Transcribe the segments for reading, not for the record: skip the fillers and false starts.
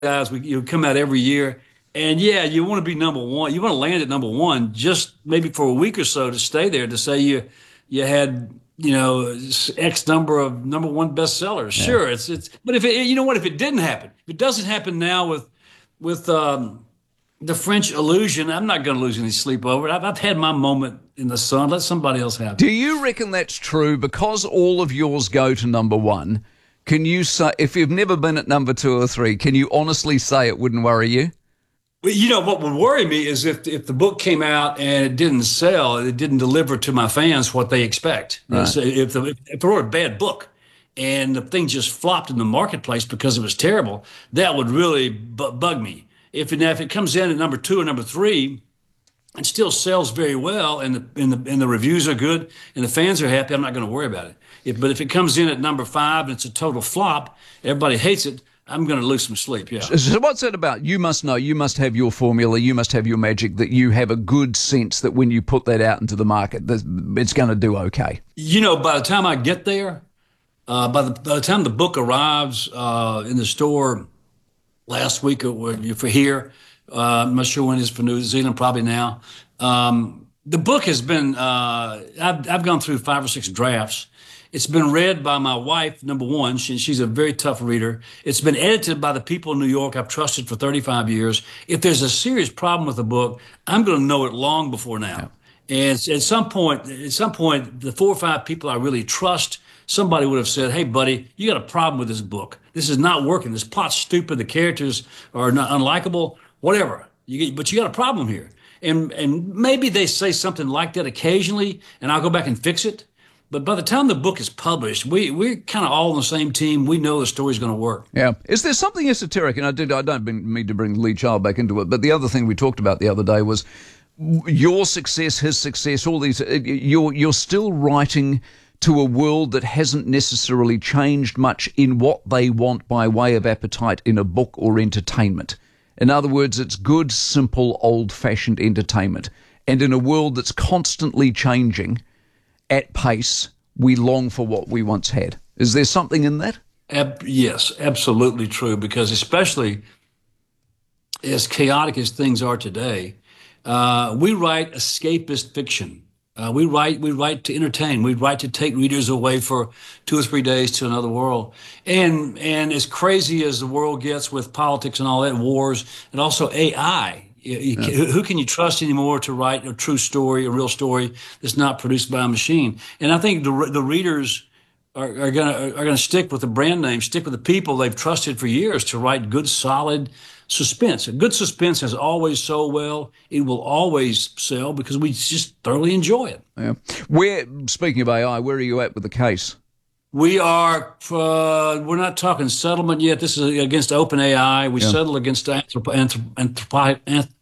guys, you come out every year, and yeah, you want to be number one. You want to land at number one, just maybe for a week or so to stay there to say you had X number of number one bestsellers. Yeah. Sure, it's but if it, you know what, if it didn't happen, if it doesn't happen now with the French illusion, I'm not going to lose any sleep over it. I've had my moment in the sun. Let somebody else have Do it. you reckon that's true? Because all of yours go to number one, can you say, if you've never been at number two or three, can you honestly say it wouldn't worry you? Well, what would worry me is if the book came out and it didn't sell, it didn't deliver to my fans what they expect. Right. So if I wrote a bad book and the thing just flopped in the marketplace because it was terrible, that would really bug me. If it comes in at number two or number three, it still sells very well, and the reviews are good, and the fans are happy, I'm not going to worry about it. But if it comes in at number five and it's a total flop, everybody hates it, I'm going to lose some sleep. Yeah. So what's it about? You must know, you must have your formula, you must have your magic, that you have a good sense that when you put that out into the market, it's going to do okay. By the time I get there, by the time the book arrives in the store last week for here, I'm not sure when it is for New Zealand, probably now. The book has been, I've gone through 5 or 6 drafts. It's been read by my wife, number one. She's a very tough reader. It's been edited by the people in New York I've trusted for 35 years. If there's a serious problem with the book, I'm going to know it long before now. Yeah. And at some point, the 4 or 5 people I really trust, somebody would have said, "Hey, buddy, you got a problem with this book. This is not working. This plot's stupid. The characters are not unlikable. Whatever. But you got a problem here." And maybe they say something like that occasionally, and I'll go back and fix it. But by the time the book is published, we're kind of all on the same team. We know the story's going to work. Yeah. Is there something esoteric? And I don't mean to bring Lee Child back into it, but the other thing we talked about the other day was your success, his success, all these. You're still writing to a world that hasn't necessarily changed much in what they want by way of appetite in a book or entertainment. In other words, it's good, simple, old-fashioned entertainment. And in a world that's constantly changing at pace, we long for what we once had. Is there something in that? Yes, absolutely true, because especially as chaotic as things are today, we write escapist fiction. We write to entertain. We write to take readers away for 2 or 3 days to another world. And as crazy as the world gets with politics and all that, wars, and also AI, who can you trust anymore to write a true story, a real story that's not produced by a machine? And I think the readers are gonna stick with the brand name, stick with the people they've trusted for years to write good, solid suspense. A good suspense has always sold well. It will always sell because we just thoroughly enjoy it. Yeah. Speaking of AI, where are you at with the case? We're not talking settlement yet. This is against OpenAI. We settled against Anthropic.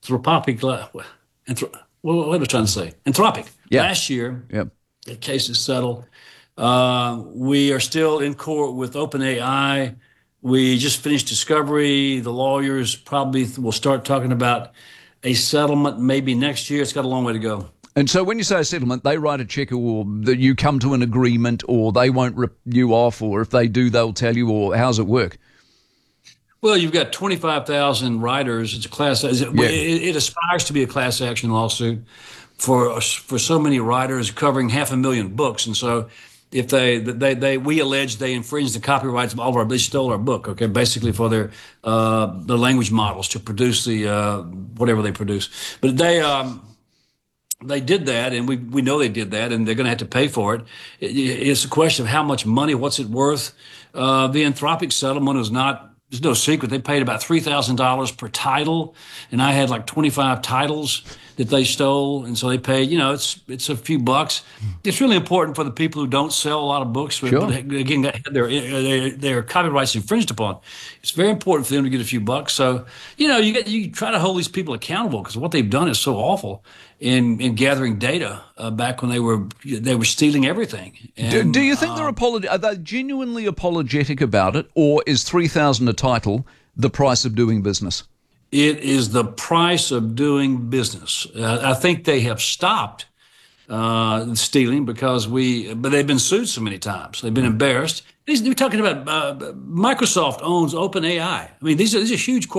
What was I trying to say? Anthropic. Yeah. Last year. Yep. The case is settled. We are still in court with OpenAI. We just finished discovery. The lawyers probably will start talking about a settlement maybe next year. It's got a long way to go. And so when you say a settlement, they write a check, or that you come to an agreement, or they won't rip you off, or if they do, they'll tell you, or how's it work? Well, you've got 25,000 writers. It's a class. It aspires to be a class action lawsuit for so many writers covering 500,000 books. And so if we allege they infringed the copyrights of all of they stole our book, okay, basically for their language models to produce the whatever they produce. But they did that, and we know they did that, and they're going to have to pay for it. It's a question of how much money, what's it worth. The Anthropic settlement is not, there's no secret. They paid about $3,000 per title, and I had like 25 titles that they stole, and so they paid, it's a few bucks. It's really important for the people who don't sell a lot of books, sure. But again, their copyrights infringed upon. It's very important for them to get a few bucks. So, you try to hold these people accountable, because what they've done is so awful in gathering data back when they were stealing everything. And, do you think are they genuinely apologetic about it, or is $3,000 a title the price of doing business? It is the price of doing business. I think they have stopped stealing because but they've been sued so many times. They've been embarrassed. We're talking about Microsoft owns OpenAI. I mean, these are huge